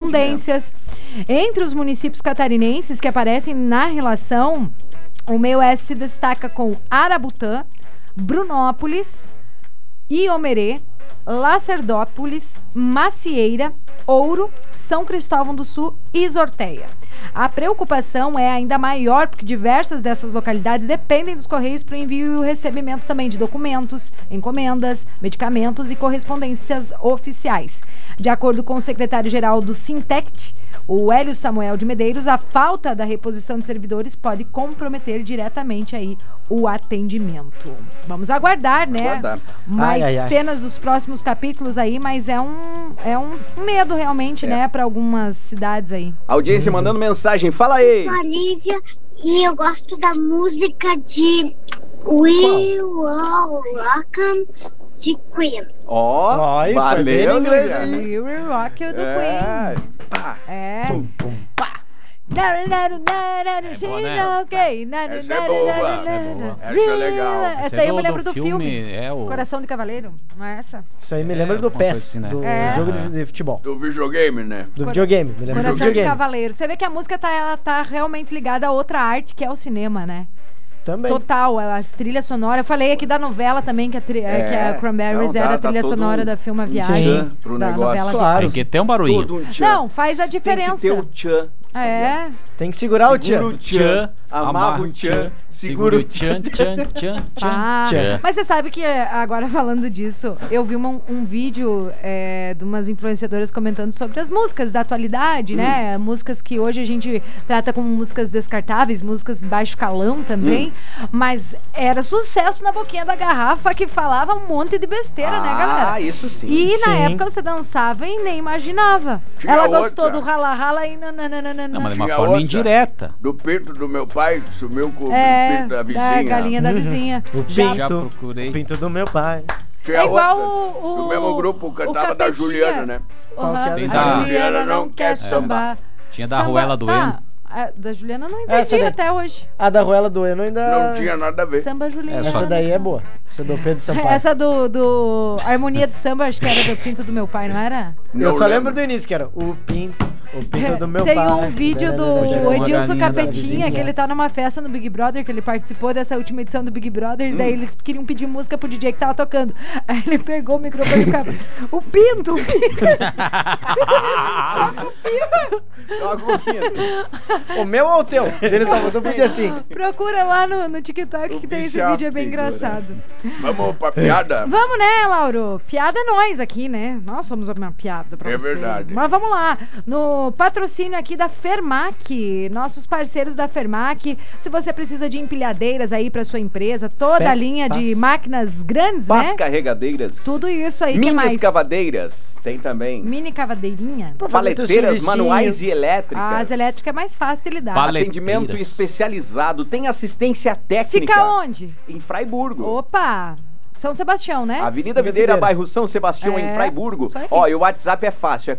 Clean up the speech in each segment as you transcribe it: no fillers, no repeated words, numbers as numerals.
correspondências. Entre os municípios catarinenses que aparecem na relação, o meio oeste se destaca com Arabutã, Brunópolis, Iomerê, Lacerdópolis, Macieira, Ouro, São Cristóvão do Sul e Isorteia. A preocupação é ainda maior porque diversas dessas localidades dependem dos Correios para o envio e o recebimento também de documentos, encomendas, medicamentos e correspondências oficiais. De acordo com o secretário-geral do Sintect, o Hélio Samuel de Medeiros, a falta da reposição de servidores pode comprometer diretamente aí o atendimento. Vamos aguardar, né? Mais cenas dos próximos capítulos aí, mas é um medo realmente, né, para algumas cidades aí. Audiência mandando mensagem, fala aí. Eu sou a Lívia e eu gosto da música de We Will Rock de Queen. Valeu, Lívia. We Will Rock You do Queen. Pá. Pum, pum. Essa é boa. Essa é legal. Essa daí eu me lembro do filme. O Coração de Cavaleiro, não é essa? Isso aí me lembra do PES, assim, né? do jogo de futebol. Do videogame, né? Do videogame, me lembra do Coração de videogame. Cavaleiro. Você vê que a música ela tá realmente ligada a outra arte, que é o cinema, né? Também. Total, as trilhas sonoras. Eu falei aqui da novela também, que a Cranberries era a trilha sonora da filme A Viagem. Pro da negócio. novela. Claro. Tem que ter um barulhinho. Não, faz a diferença. Tem que ter o tchan. Tem que segurar o tchan. Segura o tchan, amarra o tchan, segura o tchan. Mas você sabe que, agora falando disso, eu vi um vídeo de umas influenciadoras comentando sobre as músicas da atualidade, né? Músicas que hoje a gente trata como músicas descartáveis, músicas de baixo calão também, mas era sucesso na boquinha da garrafa, que falava um monte de besteira, né, galera? Ah, isso sim. E na Sim. época você dançava e nem imaginava. Tinha Ela outra. gostou do rala-rala e nananana. Não, mas de uma Tinha forma outra. indireta. Do pinto do meu pai, sumiu com o pinto da vizinha. Da galinha da vizinha. O Já pinto, procurei. o pinto do meu pai. Tinha É igual outra, o do mesmo grupo, cantava da Capetinha. Juliana, né? Qual que é? Tem A da- Juliana não quer sambar. Tinha da Ruela Doendo. Da Juliana eu não Essa entendi daí. até hoje. A da Ruela Doendo ainda... Não tinha nada a ver. Samba Juliana. Essa daí é boa. Essa do Pedro Sampaio. Essa do Harmonia do Samba, acho que era do pinto do meu pai, não era? Eu Não só lembro. lembro do início, que era o pinto do meu Tem pai. um vídeo do Chegou uma Edilson galinha da Capetinha, vizinha. que ele tá numa festa no Big Brother, que ele participou dessa última edição do Big Brother, daí eles queriam pedir música pro DJ que tava tocando. Aí ele pegou o microfone e ficava, o pinto, o pinto. Toca o pinto. O meu ou o teu? Ele só botou pedir assim. Procura lá no TikTok que tem esse bicho vídeo, é bem figura. engraçado. Vamos pra piada? Vamos, né, Lauro? Piada é nós aqui, né? Nós somos uma piada pra É você. verdade. Mas vamos lá. No patrocínio aqui da Fermac, nossos parceiros da Fermac. Se você precisa de empilhadeiras aí pra sua empresa, toda a linha de máquinas grandes, Pás né? carregadeiras. Tudo isso aí, que Minis mais? cavadeiras. Tem também. Mini cavadeirinha. Paleteiras manuais e elétricas. As elétricas é mais fácil de lidar. Atendimento Paleteiras. especializado. Tem assistência técnica. Fica onde? Em Fraiburgo. Opa! São Sebastião, né? Avenida Videira, bairro São Sebastião, em Fraiburgo. isso aí. Ó, e o WhatsApp é fácil, é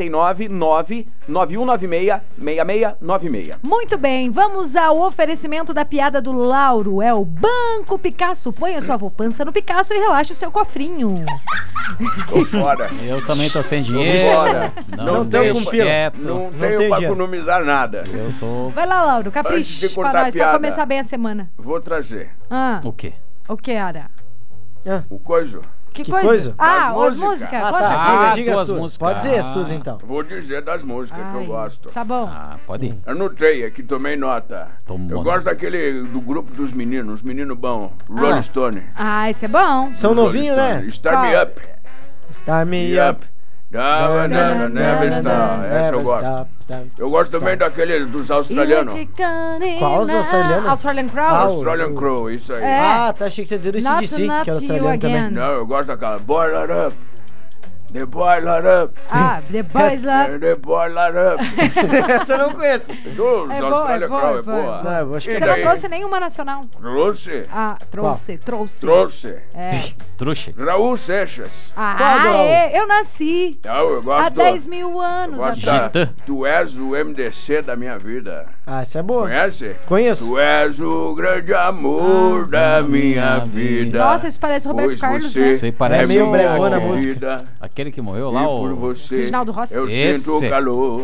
499-9196-6696. Muito bem, vamos ao oferecimento da piada do Lauro. É o Banco Picasso. Ponha sua poupança no Picasso e relaxe o seu cofrinho. Tô fora. Eu também tô sem Tô dinheiro. fora. Não deixa tenho um pila. quieto. Não Não tenho tem pra dinheiro. economizar nada. Eu tô... Vai lá, Lauro, Antes capricha de contar pra nós, a piada. pra começar bem a semana. Vou trazer O quê? O que, Ara? o coiso. Que coisa? coisa? Ah, Das as músicas. músicas. Ah, Conta. tá. Diga tuas as tuas. músicas. Pode dizer as tuas, então. Vou dizer das músicas que eu Ai, gosto. Tá bom. Ah, pode ir. Anotei aqui, tomei nota. Tomou Eu nota. gosto daquele do grupo dos meninos, os meninos bons. Rolling Stone. Ah, esse é bom. São Rolling novinhos, Stone. né? Start Me Qual? Up. Start me up. Never stop. Essa eu gosto. Eu gosto também daquele dos australianos. Qual os australianos? Australian Crow. Australian Crow, isso aí. É. Ah, tá, achei que você ia dizer do Not CDC, Not que era You australiano também. Again. Não, eu gosto daquela Boiler Up. The Boiler Up. Ah, The Boys Love. The Boiler Up. Essa eu não conheço. Dos É boa, Australian é boa, Crow, é é boa, boa. Não, eu acho que E Você não daí? trouxe nenhuma nacional. Trouxe. Ah, trouxe. Trouxe. É. Trouxa. Raul Seixas. Ah, Qual, eu nasci Não, eu gosto. há 10 mil Eu anos gosto atrás. da Tu és o MDC da minha vida. Ah, essa é boa. Conhece? Conheço. Tu és o grande amor da minha vida. Nossa, isso parece Roberto Pois Carlos, você né? Isso aí parece É meio minha bregona a querida, música. Aquele que morreu E lá, por o... você Reginaldo Rossi. eu Esse. sinto o calor